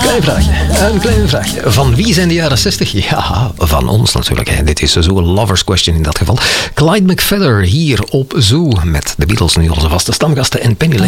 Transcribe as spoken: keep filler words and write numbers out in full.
klein vraagje. Een klein vraagje. Van wie zijn de jaren zestig? Ja, van ons natuurlijk. Hè. Dit is Zoo Lovers Question in dat geval. Clyde McPhatter hier op Zoo met de Beatles, nu onze vaste stamgasten, en Penny Lane.